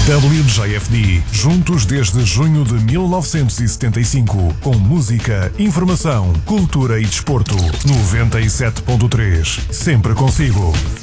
WJFD, juntos desde junho de 1975, com música, informação, cultura e desporto. 97.3, sempre consigo.